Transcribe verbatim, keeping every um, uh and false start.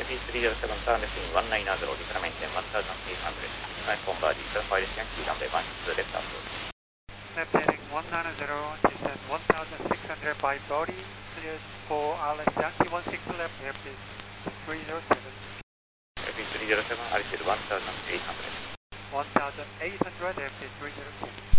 ピースリーゼロセブン turn left in one nine zero, decline maintain one thousand eight hundred. Decline from body, verify descent, key runway one two left approach. Left heading one nine zero, descent one thousand six hundred by body, cleared for R S Yankee one six left, airspeed three zero seven. Airspeed three zero seven, altitude one thousand eight hundred. one thousand eight hundred, airspeed three zero seven.